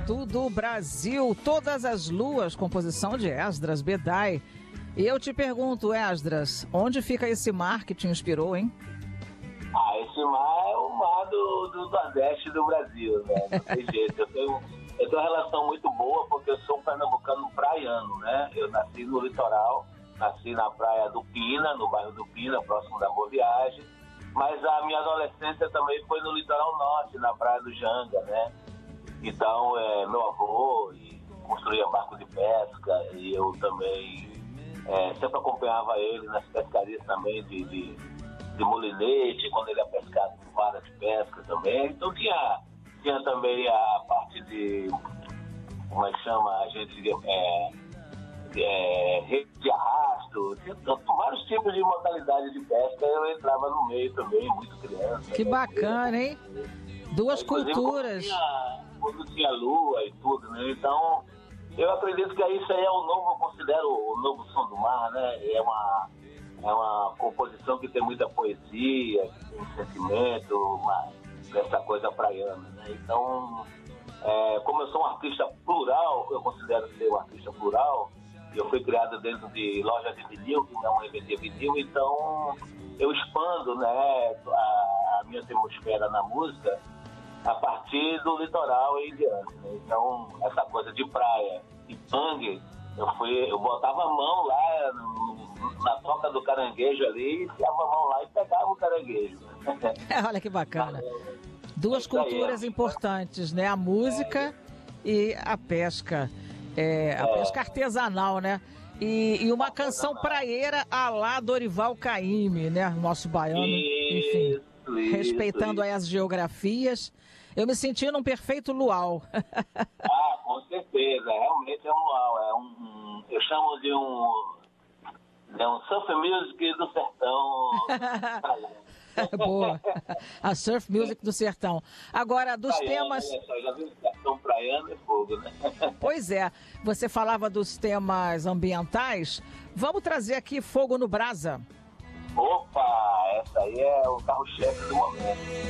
Retrato do Brasil, Todas as Luas, composição de Esdras Bedai. E eu te pergunto, Esdras, onde fica esse mar que te inspirou, hein? Esse mar é o mar do Nordeste do Brasil, né? Não tem jeito. Eu tenho uma relação muito boa porque eu sou um pernambucano praiano, né? Eu nasci no litoral, nasci na praia do Pina, no bairro do Pina, próximo da Boa Viagem. Mas a minha adolescência também foi no litoral norte, na praia do Janga, né? Então, meu avô construía barco de pesca e eu também sempre acompanhava ele nas pescarias também de molinete, quando ele ia pescar com vara de pesca também. Então tinha também a parte de, como é que chama, a gente rede de arrasto, tinha vários tipos de modalidade de pesca, eu entrava no meio também, muito criança. Que bacana, hein? Duas culturas. Quando tinha lua e tudo, né? Então, eu acredito que isso aí é o novo, eu considero o novo som do mar, né? É uma composição que tem muita poesia, que tem sentimento, dessa coisa praiana, né? Então, como eu sou um artista plural, eu considero ser um artista plural, eu fui criado dentro de loja de vinil, que minha mãe vendia vinil, então eu expando, né, a minha atmosfera na música a partir do litoral em diante, né? Então, essa coisa de praia e mangue, eu botava a mão lá na toca do caranguejo ali, enfiava a mão lá e pegava o caranguejo. Olha que bacana. Duas culturas importantes, né? A música e a pesca. A pesca artesanal, né? E uma canção praieira à la Dorival Caymmi, né? Nosso baiano, enfim. Respeitando aí as geografias. Eu me senti num perfeito luau. Com certeza. Realmente é um luau. Eu chamo de um surf music do sertão. Boa. A surf music do sertão. Agora, dos temas... Já viu o sertão praiano e fogo, né? Pois é. Você falava dos temas ambientais. Vamos trazer aqui Fogo no Brasa. Opa! Essa aí é o carro-chefe do momento.